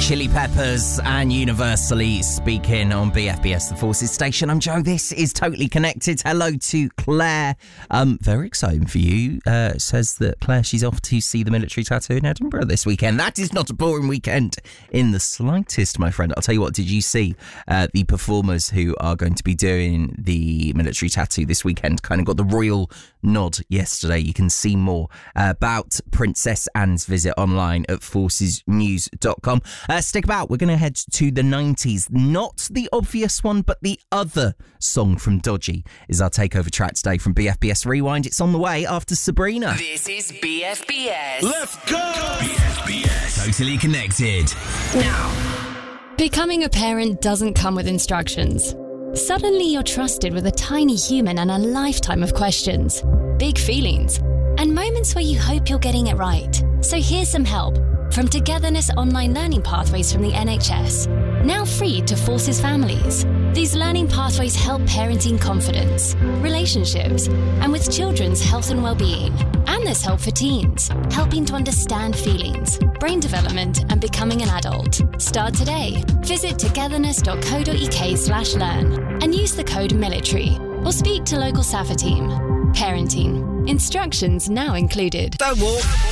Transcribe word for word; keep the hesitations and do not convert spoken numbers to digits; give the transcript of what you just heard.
Chili Peppers and Universally Speaking on B F B S, the Forces station. I'm Joe. This is Totally Connected. Hello to Claire. Um, very exciting for you. Uh, says that Claire, she's off to see the military tattoo in Edinburgh this weekend. That is not a boring weekend in the slightest, my friend. I'll tell you what, did you see uh, the performers who are going to be doing the military tattoo this weekend kind of got the royal nod yesterday? You can see more uh, about Princess Anne's visit online at forces news dot com. Uh, stick about. We're going to head to the nineties. Not the obvious one, but the other song from Dodgy is our takeover track today from B F B S Rewind. It's on the way after Sabrina. This is B F B S. Let's go! B F B S. Totally Connected. Now. Becoming a parent doesn't come with instructions. Suddenly you're trusted with a tiny human and a lifetime of questions, big feelings, and moments where you hope you're getting it right. So here's some help from Togetherness Online Learning Pathways from the N H S, now free to Forces families. These learning pathways help parenting confidence, relationships, and with children's health and well-being. And there's help for teens, helping to understand feelings, brain development, and becoming an adult. Start today. Visit togetherness dot co dot uk slash learn and use the code military or speak to local SAFA team. Parenting. Instructions now included. Don't walk.